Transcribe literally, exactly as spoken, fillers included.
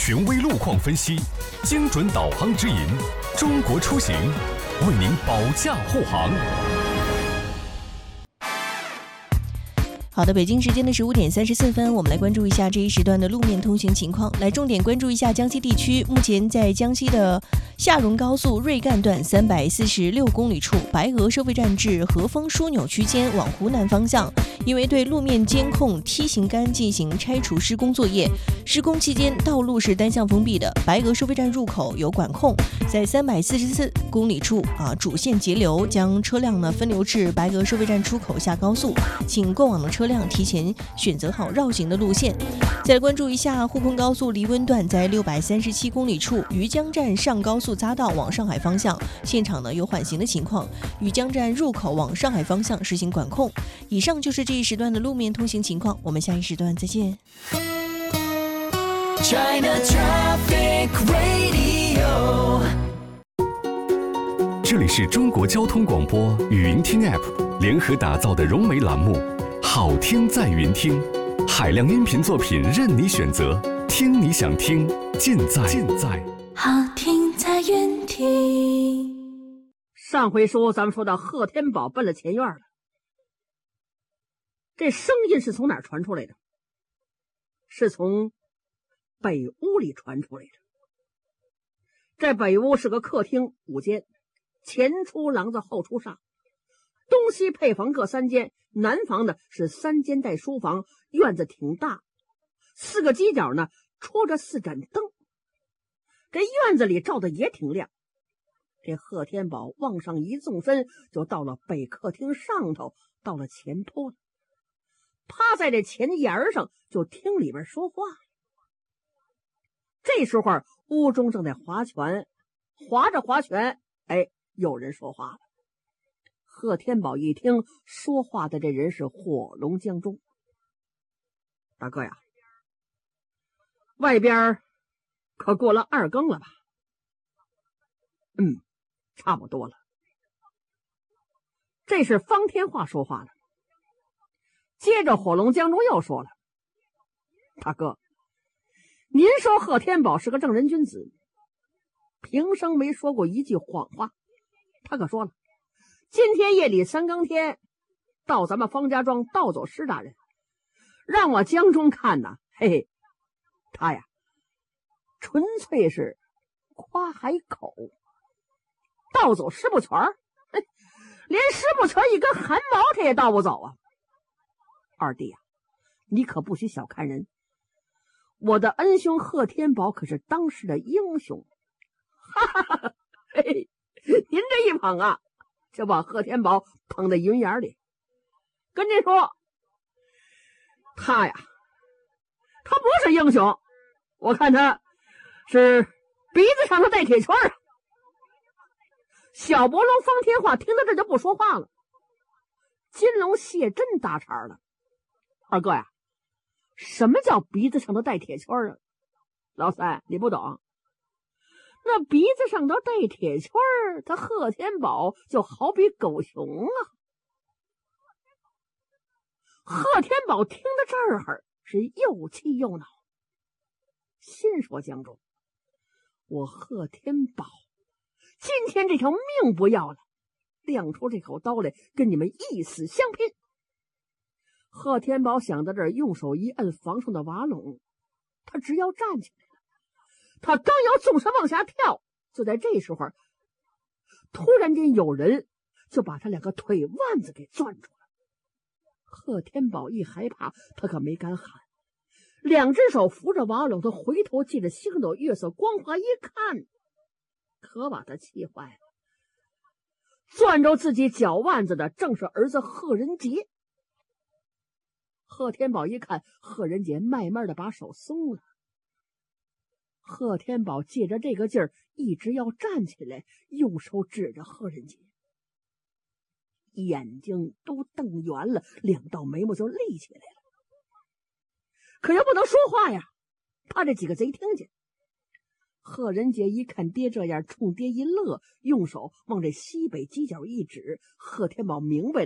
权威路况分析，精准导航指引，中国出行为您保驾护航。 好的，北京时间的十五点三十四分，我们来关注一下这一时段的路面通行情况。来重点关注一下江西地区，目前在江西的下荣高速瑞干段三百四十六公里处，白鹅收费站至和风枢纽区间往湖南方向，因为对路面监控梯形杆进行拆除施工作业，施工期间道路是单向封闭的，白鹅收费站入口有管控，在三百四十四公里处啊主线截流，将车辆呢分流至白鹅收费站出口下高速，请过往的车辆提前选择好绕行的路线。再来关注一下沪昆高速黎温段在六百三十七公里处，余江站上高速匝道往上海方向，现场呢有缓行的情况，余江站入口往上海方向实行管控。以上就是这一时段的路面通行情况，我们下一时段再见。 China Traffic Radio， 这里是中国交通广播语音听 App 联合打造的融媒栏目，好听在云听，海量音频作品任你选择，听你想听，尽在尽在好听在云听。 上回说咱们说到贺天宝奔了前院了，这声音是从哪儿传出来的？是从北屋里传出来的。这北屋是个客厅五间，前出廊子后出上，东西配房各三间，南房呢是三间带书房，院子挺大，四个犄角呢戳着四盏灯，这院子里照的也挺亮。这贺天宝往上一纵身，就到了北客厅上头，到了前坡了，趴在这前沿上就听里边说话。这时候屋中正在划拳，划着划拳，哎，有人说话了。贺天宝一听说话的这人是火龙江中。大哥呀，外边可过了二更了吧？嗯，差不多了。这是方天化说话了。接着火龙江中又说了，大哥，您说贺天宝是个正人君子，平生没说过一句谎话。他可说了，今天夜里三更天到咱们方家庄盗走施大人，让我江中看呐，嘿嘿，他呀纯粹是夸海口。盗走师部拳儿，连师部拳一根汗毛他也盗不走啊。二弟呀、啊，你可不许小看人，我的恩兄贺天宝可是当时的英雄。哈哈哈，嘿，您这一捧啊，就把贺天宝捧在云眼里。跟您说，他呀，他不是英雄，我看他是鼻子上头带铁圈啊。小伯龙方天化听到这就不说话了。金龙谢真搭茬了，二哥呀，什么叫鼻子上头带铁圈啊？老三，你不懂。那鼻子上头带铁圈，他贺天宝就好比狗熊啊。贺天宝听到这儿是又气又恼，心说江中，我贺天宝今天这条命不要了，亮出这口刀来跟你们一死相拼。贺天宝想到这儿，用手一摁房上的瓦笼，他只要站起来了，他刚要纵身往下跳，就在这时候突然间有人就把他两个腿腕子给攥住了。贺天宝一害怕，他可没敢喊，两只手扶着瓦笼，他回头借着星斗月色光华一看，可把他气坏了。攥着自己脚腕子的正是儿子贺仁杰。贺天宝一看贺仁杰慢慢的把手松了，贺天宝借着这个劲儿一直要站起来，用手指着贺仁杰，眼睛都瞪圆了，两道眉毛就立起来了。可又不能说话呀，怕这几个贼听见。贺仁杰一看爹这样，冲爹一乐，用手往这西北犄角一指。贺天宝明白了。